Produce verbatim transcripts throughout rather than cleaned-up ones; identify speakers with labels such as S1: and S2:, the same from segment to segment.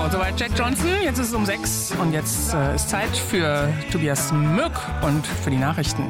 S1: So, soweit Jack Johnson. Jetzt ist es um sechs und jetzt äh, ist Zeit für Tobias Mück und für die Nachrichten.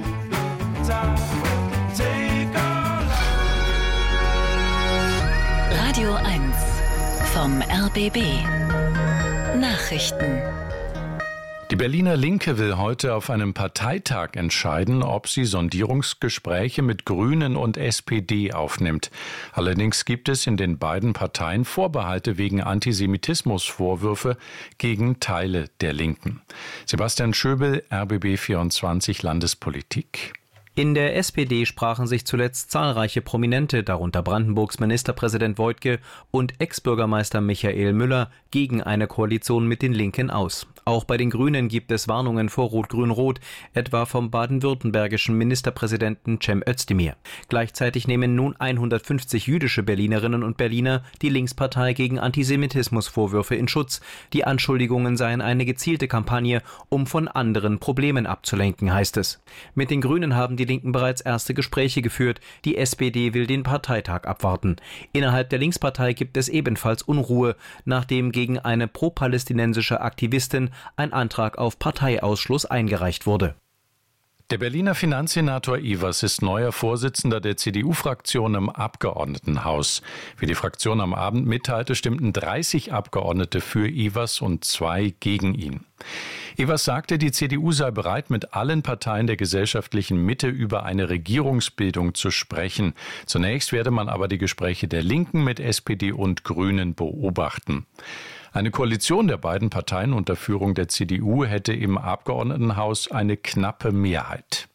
S2: Radio eins vom R B B. Nachrichten.
S3: Die Berliner Linke will heute auf einem Parteitag entscheiden, ob sie Sondierungsgespräche mit Grünen und S P D aufnimmt. Allerdings gibt es in den beiden Parteien Vorbehalte wegen Antisemitismusvorwürfe gegen Teile der Linken. Sebastian Schöbel, R B B vierundzwanzig Landespolitik.
S4: In der S P D sprachen sich zuletzt zahlreiche Prominente, darunter Brandenburgs Ministerpräsident Woidke und Ex-Bürgermeister Michael Müller, gegen eine Koalition mit den Linken aus. Auch bei den Grünen gibt es Warnungen vor Rot-Grün-Rot, etwa vom baden-württembergischen Ministerpräsidenten Cem Özdemir. Gleichzeitig nehmen nun hundertfünfzig jüdische Berlinerinnen und Berliner die Linkspartei gegen Antisemitismusvorwürfe in Schutz. Die Anschuldigungen seien eine gezielte Kampagne, um von anderen Problemen abzulenken, heißt es. Mit den Grünen haben die Linken bereits erste Gespräche geführt. Die S P D will den Parteitag abwarten. Innerhalb der Linkspartei gibt es ebenfalls Unruhe, nachdem gegen eine pro-palästinensische Aktivistin ein Antrag auf Parteiausschluss eingereicht wurde.
S3: Der Berliner Finanzsenator Evers ist neuer Vorsitzender der C D U-Fraktion im Abgeordnetenhaus. Wie die Fraktion am Abend mitteilte, stimmten dreißig Abgeordnete für Evers und zwei gegen ihn. Evers sagte, die C D U sei bereit, mit allen Parteien der gesellschaftlichen Mitte über eine Regierungsbildung zu sprechen. Zunächst werde man aber die Gespräche der Linken mit S P D und Grünen beobachten. Eine Koalition der beiden Parteien unter Führung der C D U hätte im Abgeordnetenhaus eine knappe Mehrheit.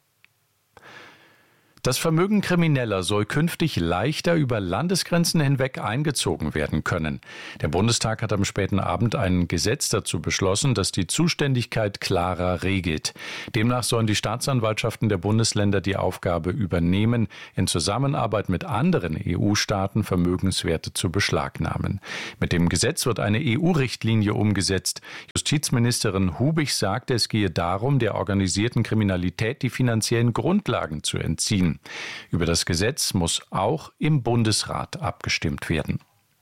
S3: Das Vermögen Krimineller soll künftig leichter über Landesgrenzen hinweg eingezogen werden können. Der Bundestag hat am späten Abend ein Gesetz dazu beschlossen, das die Zuständigkeit klarer regelt. Demnach sollen die Staatsanwaltschaften der Bundesländer die Aufgabe übernehmen, in Zusammenarbeit mit anderen E U-Staaten Vermögenswerte zu beschlagnahmen. Mit dem Gesetz wird eine E U-Richtlinie umgesetzt. Justizministerin Hubig sagte, es gehe darum, der organisierten Kriminalität die finanziellen Grundlagen zu entziehen. Über das Gesetz muss auch im Bundesrat abgestimmt werden.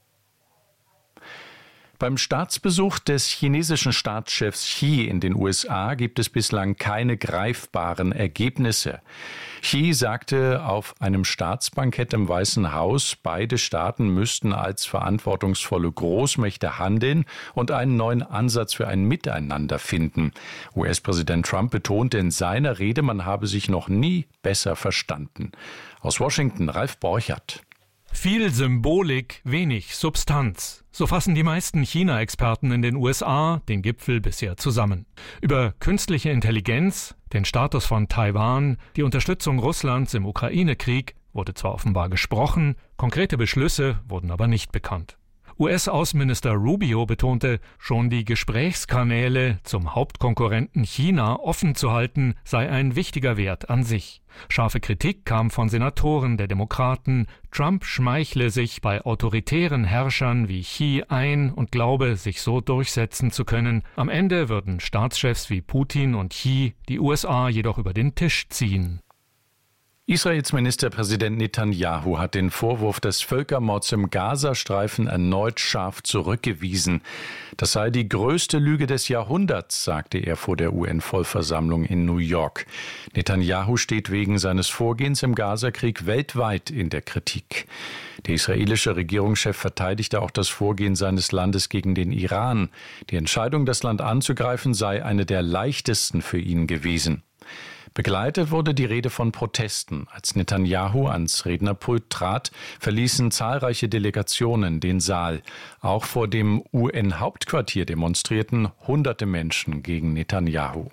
S3: Beim Staatsbesuch des chinesischen Staatschefs Xi in den U S A gibt es bislang keine greifbaren Ergebnisse. Xi sagte auf einem Staatsbankett im Weißen Haus, beide Staaten müssten als verantwortungsvolle Großmächte handeln und einen neuen Ansatz für ein Miteinander finden. U S-Präsident Trump betonte in seiner Rede, man habe sich noch nie besser verstanden. Aus Washington, Ralf Borchert.
S5: Viel Symbolik, wenig Substanz. So fassen die meisten China-Experten in den U S A den Gipfel bisher zusammen. Über künstliche Intelligenz, den Status von Taiwan, die Unterstützung Russlands im Ukraine-Krieg wurde zwar offenbar gesprochen, konkrete Beschlüsse wurden aber nicht bekannt. U S-Außenminister Rubio betonte, schon die Gesprächskanäle zum Hauptkonkurrenten China offen zu halten, sei ein wichtiger Wert an sich. Scharfe Kritik kam von Senatoren der Demokraten. Trump schmeichle sich bei autoritären Herrschern wie Xi ein und glaube, sich so durchsetzen zu können. Am Ende würden Staatschefs wie Putin und Xi die U S A jedoch über den Tisch ziehen.
S3: Israels Ministerpräsident Netanyahu hat den Vorwurf des Völkermords im Gazastreifen erneut scharf zurückgewiesen. Das sei die größte Lüge des Jahrhunderts, sagte er vor der U N-Vollversammlung in New York. Netanyahu steht wegen seines Vorgehens im Gazakrieg weltweit in der Kritik. Der israelische Regierungschef verteidigte auch das Vorgehen seines Landes gegen den Iran. Die Entscheidung, das Land anzugreifen, sei eine der leichtesten für ihn gewesen. Begleitet wurde die Rede von Protesten. Als Netanyahu ans Rednerpult trat, verließen zahlreiche Delegationen den Saal. Auch vor dem U N-Hauptquartier demonstrierten hunderte Menschen gegen Netanyahu.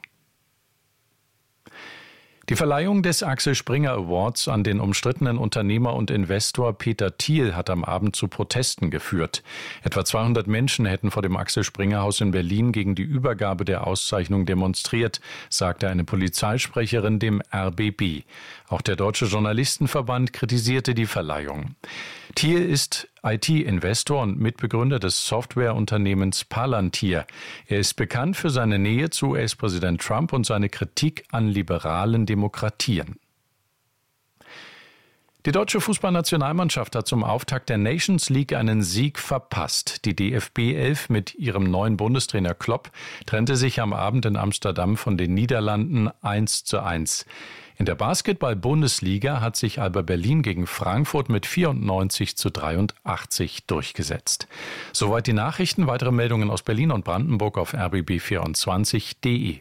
S3: Die Verleihung des Axel Springer Awards an den umstrittenen Unternehmer und Investor Peter Thiel hat am Abend zu Protesten geführt. Etwa zweihundert Menschen hätten vor dem Axel Springer Haus in Berlin gegen die Übergabe der Auszeichnung demonstriert, sagte eine Polizeisprecherin dem R B B. Auch der Deutsche Journalistenverband kritisierte die Verleihung. Thiel ist I T-Investor und Mitbegründer des Softwareunternehmens Palantir. Er ist bekannt für seine Nähe zu U S-Präsident Trump und seine Kritik an liberalen Demokratien. Die deutsche Fußballnationalmannschaft hat zum Auftakt der Nations League einen Sieg verpasst. Die D F B elf mit ihrem neuen Bundestrainer Klopp trennte sich am Abend in Amsterdam von den Niederlanden eins zu eins. In der Basketball-Bundesliga hat sich Alba Berlin gegen Frankfurt mit vierundneunzig zu dreiundachtzig durchgesetzt. Soweit die Nachrichten. Weitere Meldungen aus Berlin und Brandenburg auf r b b vierundzwanzig punkt d e.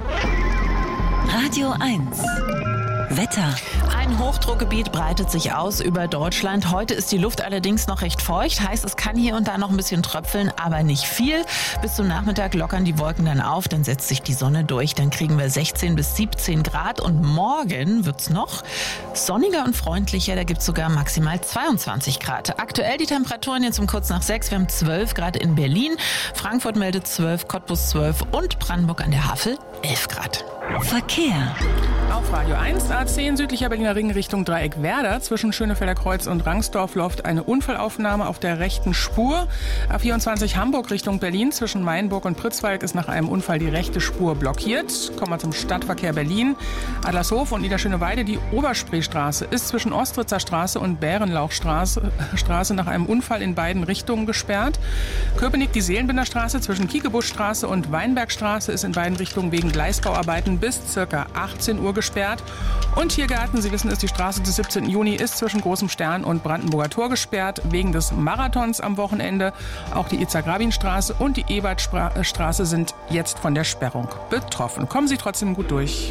S2: Radio eins. Wetter.
S6: Ein Hochdruckgebiet breitet sich aus über Deutschland. Heute ist die Luft allerdings noch recht feucht. Heißt, es kann hier und da noch ein bisschen tröpfeln, aber nicht viel. Bis zum Nachmittag lockern die Wolken dann auf, dann setzt sich die Sonne durch. Dann kriegen wir sechzehn bis siebzehn Grad und morgen wird's noch sonniger und freundlicher. Da gibt's sogar maximal zweiundzwanzig Grad. Aktuell die Temperaturen jetzt um kurz nach sechs. Wir haben zwölf Grad in Berlin. Frankfurt meldet zwölf, Cottbus zwölf und Brandenburg an der Havel elf Grad.
S2: Verkehr.
S1: Auf Radio eins, A zehn südlicher Berliner Ring Richtung Dreieck Werder. Zwischen Schönefelder Kreuz und Rangsdorf läuft eine Unfallaufnahme auf der rechten Spur. A vierundzwanzig Hamburg Richtung Berlin. Zwischen Mainburg und Pritzwalk ist nach einem Unfall die rechte Spur blockiert. Kommen wir zum Stadtverkehr Berlin. Adlershof und Niederschöneweide. Die Oberspreestraße ist zwischen Ostritzer Straße und Bärenlauchstraße Straße nach einem Unfall in beiden Richtungen gesperrt. Köpenick die Seelenbinderstraße zwischen Kiekebuschstraße und Weinbergstraße ist in beiden Richtungen wegen Gleisbauarbeiten bis ca. achtzehn Uhr gesperrt. Und Tiergarten, Sie wissen es, die Straße des siebzehnten Juni ist zwischen Großem Stern und Brandenburger Tor gesperrt, wegen des Marathons am Wochenende. Auch die Itzak-Rabin-Straße und die Ebertstraße sind jetzt von der Sperrung betroffen. Kommen Sie trotzdem gut durch.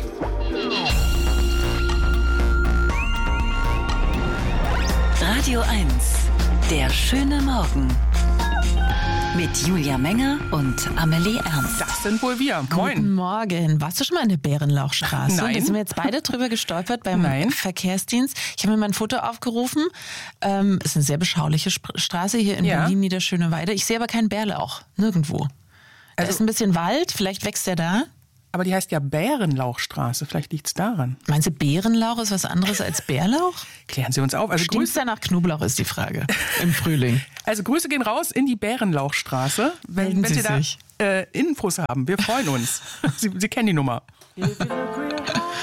S2: Radio eins. Der schöne Morgen. Mit Julia Menger und Amelie Ernst.
S1: Das sind wohl wir. Moin.
S6: Guten Morgen. Warst du schon mal in der Bärenlauchstraße?
S1: Nein.
S6: Da sind wir jetzt beide drüber gestolpert beim
S1: Nein.
S6: Verkehrsdienst. Ich habe mir mal ein Foto aufgerufen. Ähm, ist eine sehr beschauliche Sp- Straße hier in
S1: Ja.
S6: Berlin, Niederschöneweide. Ich sehe aber keinen Bärlauch. Nirgendwo. Da
S1: Also-
S6: ist ein bisschen Wald. Vielleicht wächst der da.
S1: Aber die heißt ja Bärenlauchstraße. Vielleicht liegt es daran.
S6: Meinst du, Bärenlauch ist was anderes als Bärlauch?
S1: Klären Sie uns auf. Also
S6: Stinkt's
S1: Grüße,
S6: da nach Knoblauch, ist die Frage. Im Frühling.
S1: also Grüße gehen raus in die Bärenlauchstraße. Wenn,
S6: Melden
S1: wenn
S6: Sie
S1: Sie da
S6: sich.
S1: äh, Infos haben. Wir freuen uns. Sie, Sie kennen die Nummer.